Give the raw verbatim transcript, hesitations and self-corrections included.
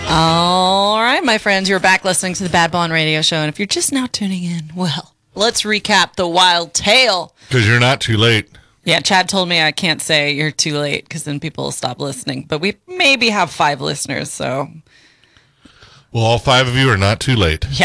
All right, my friends, you're back listening to the Bad Bond Radio Show. And if you're just now tuning in, well, let's recap the wild tale. Because you're not too late. Yeah, Chad told me I can't say you're too late because then people will stop listening. But we maybe have five listeners, so... Well, all five of you are not too late. Yeah,